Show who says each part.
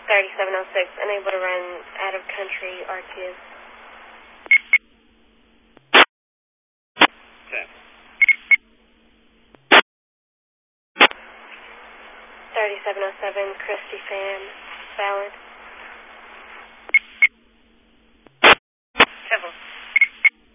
Speaker 1: 3706, unable to run out of country RTS.
Speaker 2: Okay.
Speaker 1: 3707, Christy Fan, valid.